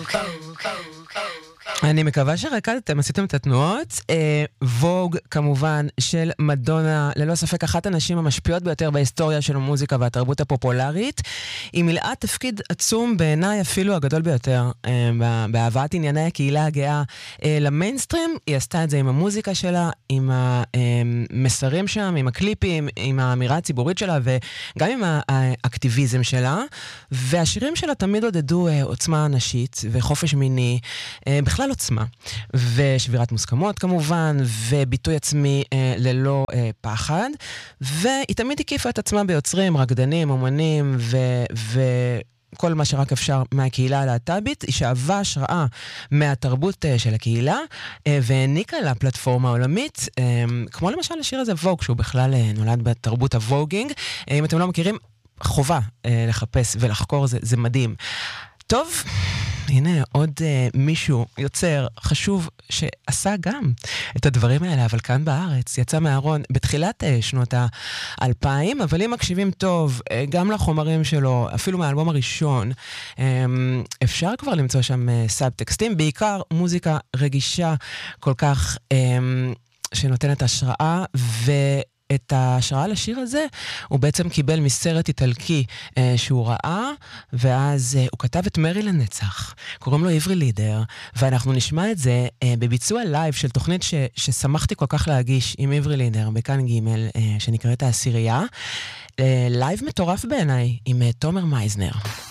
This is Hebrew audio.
אני מקווה שרקדתם, עשיתם את התנועות. ווג, כמובן, של מדונה, ללא ספק אחת הנשים המשפיעות ביותר בהיסטוריה של המוזיקה והתרבות הפופולרית. היא מילאה תפקיד עצום בעיניי, אפילו הגדול ביותר, בהבאת ענייני הקהילה הגאה למיינסטרים. היא עשתה את זה עם המוזיקה שלה, עם המסרים שם, עם הקליפים, עם האמירה הציבורית שלה, וגם עם האקטיביזם שלה. והשירים שלה תמיד עודדו עוצמה נשית וחופש מיני, בכלל עוצמה, ושבירת מוסכמות כמובן, וביטוי עצמי ללא פחד, והיא תמיד הקיפה את עצמה ביוצרים, רקדנים, אומנים, כל מה שרק אפשר מהקהילה הלהט"בית. היא שאבה השראה מהתרבות של הקהילה, והעניקה לה פלטפורמה עולמית, כמו למשל השיר הזה ווג, שהוא בכלל נולד בתרבות הווגינג. אם אתם לא מכירים, חובה לחפש ולחקור, זה מדהים. טוב, הנה עוד מישהו יוצר חשוב שעשה גם את הדברים האלה, אבל כאן בארץ, יצא מהארון בתחילת שנות ה-2000, אבל אם מקשיבים טוב גם לחומרים שלו, אפילו מהאלבום הראשון, אפשר כבר למצוא שם סאב-טקסטים, בעיקר מוזיקה רגישה כל כך שנותנת השראה, את ההשראה לשיר הזה הוא בעצם קיבל מסרט איטלקי שהוא ראה, ואז הוא כתב את מרי לנצח, קוראים לו עברי לידר, ואנחנו נשמע את זה בביצוע לייב של תוכנית ששמחתי כל כך להגיש עם עברי לידר בכאן ג' שנקראת העשירייה, לייב מטורף בעיניי עם תומר מייזנר.